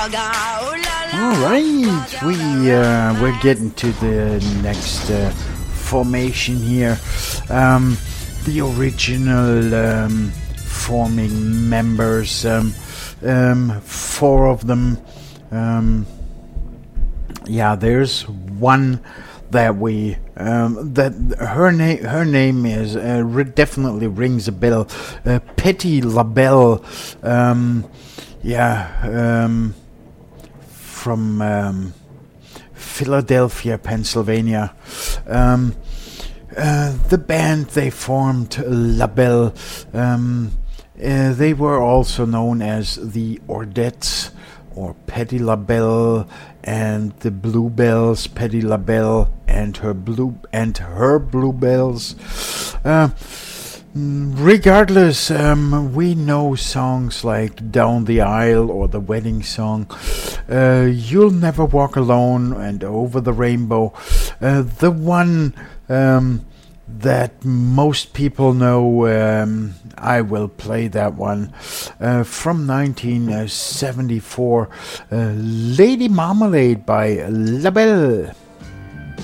All right, we're getting to the next formation here. The original forming members, four of them. There's one that we that her name is definitely rings a bell. Patti LaBelle. From Philadelphia, Pennsylvania. The band they formed, LaBelle, they were also known as the Ordettes, or Patti LaBelle and the Bluebells, Patti LaBelle and her Bluebells. Regardless, we know songs like Down the Aisle or the wedding song, You'll Never Walk Alone and Over the Rainbow. The one that most people know, I will play that one, from 1974, Lady Marmalade by LaBelle.